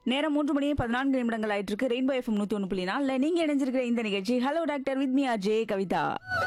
நேரம் 3:14 ஆயிட்டு இருக்கு. ரெயின்போ எஃப்எம் 101.4 நீங்க இணைஞ்சிருக்கிற இந்த நிகழ்ச்சி hello doctor with me Ajay Kavitha.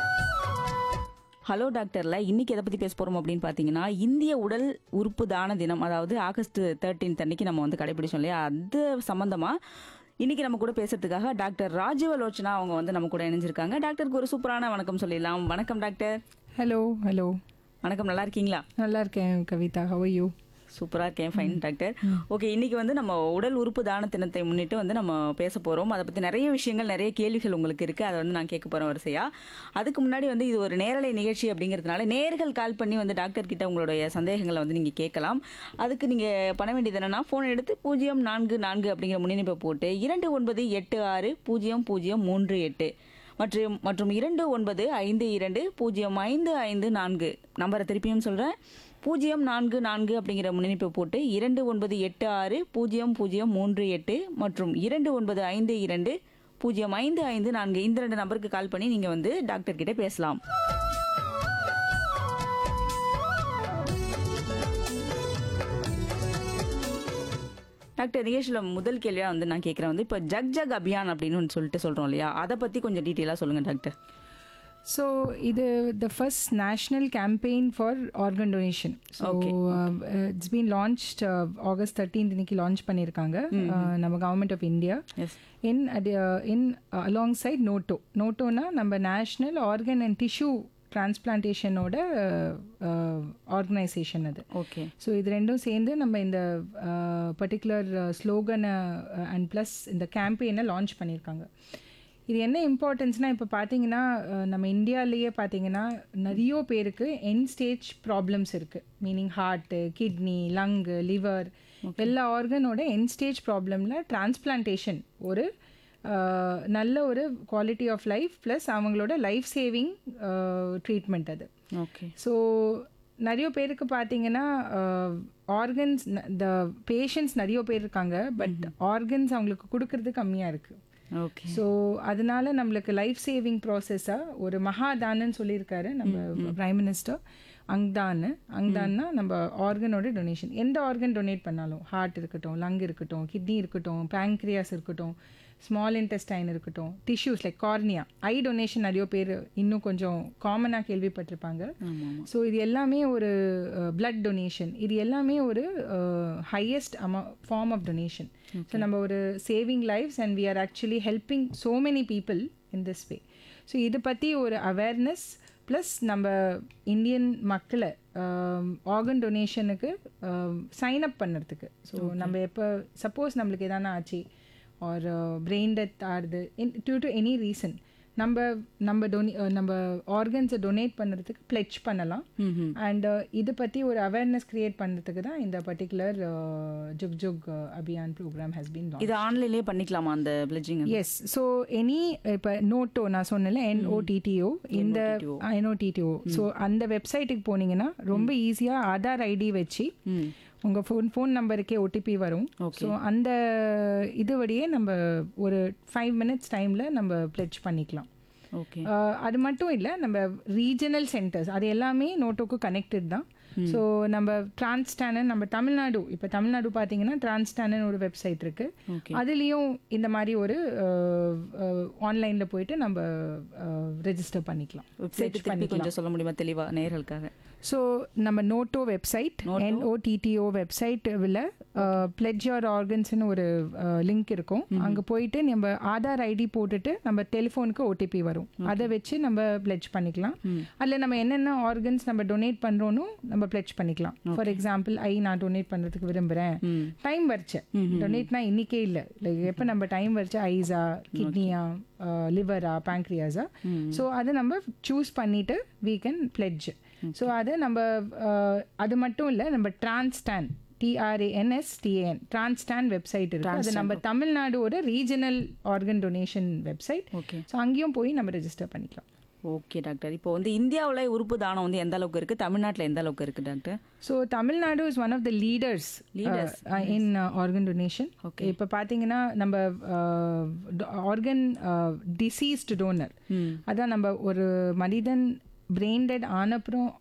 Hello டாக்டர்ல இன்னைக்கு எதை பத்தி பேச போறோம் அப்படின்னு பாத்தீங்கன்னா, இந்திய உடல் உறுப்பு தான தினம், அதாவது ஆகஸ்ட் 13 அன்னைக்கு நம்ம வந்து கடைபிடிச்சோம் இல்லையா, அது சம்பந்தமா இன்னைக்கு நம்ம கூட பேசுறதுக்காக டாக்டர் ராஜீவலோச்சனா அவங்க வந்து நம்ம கூட இணைஞ்சிருக்காங்க. டாக்டருக்கு ஒரு சூப்பரான வணக்கம் சொல்லிடலாம். வணக்கம் டாக்டர். ஹலோ. வணக்கம், நல்லா இருக்கீங்களா? நல்லா இருக்கேன் கவிதா. How are you? சூப்பராக இருக்கேன், ஃபைன் டாக்டர். ஓகே, இன்னைக்கு வந்து நம்ம உடல் உறுப்பு தான தினத்தை முன்னிட்டு வந்து நம்ம பேச போகிறோம். அதை பற்றி நிறைய விஷயங்கள், நிறைய கேள்விகள் உங்களுக்கு இருக்குது. அதை வந்து நான் கேட்க போகிறேன் வரிசையாக. அதுக்கு முன்னாடி வந்து இது ஒரு நேரலை நிகழ்ச்சி அப்படிங்கிறதுனால நேர்கள் கால் பண்ணி வந்து டாக்டர் கிட்ட உங்களுடைய சந்தேகங்களை வந்து நீங்கள் கேட்கலாம். அதுக்கு நீங்கள் பண்ண வேண்டியது என்னென்னா, ஃபோன் எடுத்து 044 அப்படிங்கிற முன்னிணைப்பை போட்டு 29860038 மற்றும் 2952055554 நம்பரை திருப்பியும் சொல்கிறேன். 044 அப்படிங்கிற முன்னிணைப்பை போட்டு 29860038 மற்றும் 2952055554 இந்த 2 நம்பருக்கு கால் பண்ணி நீங்கள் வந்து டாக்டர் கிட்ட பேசலாம். டாக்டர், நிகழ்ச்சியில் முதல் கேள்வியாக வந்து நான் கேட்குறேன் வந்து, இப்போ ஜக் ஜக் அபியான் அப்படின்னு சொல்லிட்டு சொல்கிறோம் இல்லையா, அதை பற்றி கொஞ்சம் டீட்டெயிலாக சொல்லுங்கள் டாக்டர். ஸோ இது the first national campaign for organ donation. So it's been launched August 13 இன்னைக்கு லான்ச் பண்ணியிருக்காங்க நம்ம government of India in along side நோட்டோனா நம்ம national organ and tissue டிரான்ஸ்பிளான்டேஷனோட organisation அது. ஓகே. ஸோ இது ரெண்டும் சேர்ந்து நம்ம இந்த பர்டிகுலர் ஸ்லோகனை அண்ட் ப்ளஸ் இந்த கேம்பெயினை லான்ச் பண்ணியிருக்காங்க. இது என்ன இம்பார்ட்டன்ஸ்னால், இப்போ பார்த்தீங்கன்னா நம்ம இந்தியாவிலேயே பார்த்தீங்கன்னா நிறைய பேருக்கு எண்ட் ஸ்டேஜ் ப்ராப்ளம்ஸ் இருக்குது. மீனிங் ஹார்ட்டு, கிட்னி, லங்கு, லிவர், எல்லா ஆர்கனோட எண்ட் ஸ்டேஜ் ப்ராப்ளமில் டிரான்ஸ்பிளான்டேஷன் ஒரு நல்ல ஒரு குவாலிட்டி ஆஃப் லைஃப் ப்ளஸ் அவங்களோட லைஃப் சேவிங் ட்ரீட்மெண்ட் அது. ஓகே. ஸோ நிறைய பேருக்கு பார்த்தீங்கன்னா ஆர்கன்ஸ், த பேஷண்ட்ஸ் நிறைய பேர் இருக்காங்க, பட் ஆர்கன்ஸ் அவங்களுக்கு கொடுக்கறது கம்மியாக இருக்குது. ஓகே. ஸோ அதனால நம்மளுக்கு லைஃப் சேவிங் ப்ராசஸாக ஒரு மகாதானன்னு சொல்லியிருக்காரு நம்ம பிரைம் மினிஸ்டர். அங்தான்னா நம்ம ஆர்கனோட டொனேஷன், எந்த ஆர்கன் டொனேட் பண்ணாலும், ஹார்ட் இருக்கட்டும், லங் இருக்கட்டும், கிட்னி இருக்கட்டும், பேங்க்ரியாஸ் இருக்கட்டும், ஸ்மால் இன்டெஸ்டைன் இருக்கட்டும், டிஷ்யூஸ் லைக் கார்னியா, ஐ டொனேஷன் நிறைய பேர் இன்னும் கொஞ்சம் காமனாக கேள்விப்பட்டிருப்பாங்க. ஸோ இது எல்லாமே ஒரு பிளட் டொனேஷன், இது எல்லாமே ஒரு highest form of donation. So நம்ம ஒரு saving lives and we are actually helping so many people in this way. So இது பற்றி ஒரு அவேர்னஸ் ப்ளஸ் நம்ம இந்தியன் மக்களை ஆர்கன் டொனேஷனுக்கு சைன் அப் பண்ணுறதுக்கு. ஸோ நம்ம எப்போ சப்போஸ் நம்மளுக்கு எதானா ஆச்சு ஆர் பிரெயின் டெத் ஆகுது டியூ டு எனி ரீசன், நம்ம ஆர்கன்ஸை டொனேட் பண்ணுறதுக்கு பிளெட்ஜ் பண்ணலாம். அண்ட் இதை பற்றி ஒரு அவேர்னஸ் கிரியேட் பண்ணுறதுக்கு தான் இந்த particular juke juke Abhiyan program has been launch. இது ஆன்லைன்லேயே பண்ணிக்கலாமா அந்த பிளட்ஜிங்? எஸ். ஸோ இப்போ நோட்டோ நான் சொன்னேன்ல, NOTTO, இந்த NOTTO. ஸோ அந்த வெப்சைட்டுக்கு போனீங்கன்னா ரொம்ப ஈஸியாக ஆதார் ஐடி வச்சு உங்கள் ஃபோன் நம்பருக்கே OTP வரும். ஸோ அந்த இதுவழியே நம்ம ஒரு 5 minutes டைமில் நம்ம பிளெட்ஜ் பண்ணிக்கலாம். ஓகே. அது மட்டும் இல்லை, நம்ம ரீஜனல் சென்டர்ஸ் அது எல்லாமே நோட்டோக்கு கனெக்டட் தான். ஸோ நம்ம டிரான்ஸ்டானன், நம்ம தமிழ்நாடு பார்த்தீங்கன்னா டிரான்ஸ்டானன் ஒரு வெப்சைட் இருக்குது. அதுலேயும் இந்த மாதிரி ஒரு ஆன்லைனில் போயிட்டு நம்ம ரெஜிஸ்டர் பண்ணிக்கலாம். கொஞ்சம் சொல்ல முடியுமா தெளிவாக நேயர்களுக்காக? ஸோ நம்ம நோட்டோ வெப்சைட், NOTTO வெப்சைட்டில் பிளெட்ஜ் யுவர் ஆர்கன்ஸ்னு ஒரு லிங்க் இருக்கும். அங்கே போயிட்டு நம்ம ஆதார் ஐடி போட்டுட்டு நம்ம டெலிஃபோனுக்கு OTP வரும். அதை வச்சு நம்ம பிளெட்ஜ் பண்ணிக்கலாம். அதில் நம்ம என்னென்ன ஆர்கன்ஸ் நம்ம டொனேட் பண்ணுறோன்னு நம்ம பிளெட்ஜ் பண்ணிக்கலாம். ஃபார் எக்ஸாம்பிள், நான் டொனேட் பண்ணுறதுக்கு விரும்புகிறேன், டைம் வரைச்சேன், டொனேட்னா இன்னிக்கே இல்லை, லைக் எப்போ நம்ம டைம் வரைச்ச ஐஸா, கிட்னியா, லிவரா, பேங்க்ரியாஸா, ஸோ அதை நம்ம சூஸ் பண்ணிவிட்டு we can pledge. ஸோ அது நம்ம அது மட்டும் இல்லை, நம்ம டிரான்ஸ்டான், TRANSTAN டிரான்ஸ்டான் வெப்சைட் இருக்குது. அது நம்ம தமிழ்நாடு ஒரு regional organ donation website. Okay. So அங்கேயும் போய் நம்ம ரெஜிஸ்டர் பண்ணிக்கலாம். ஓகே டாக்டர், இப்போ வந்து இந்தியாவில் உறுப்பு தானம் வந்து எந்த அளவுக்கு இருக்குது, தமிழ்நாட்டில் எந்த அளவுக்கு இருக்குது doctor? So Tamil Nadu is one of the leaders in organ donation. Okay. இப்போ பார்த்தீங்கன்னா நம்ம ஆர்கன் டிசீஸ்டு டோனர், அதான் நம்ம ஒரு மனிதன் பிரெயின் டெட் ஆனப்புறம்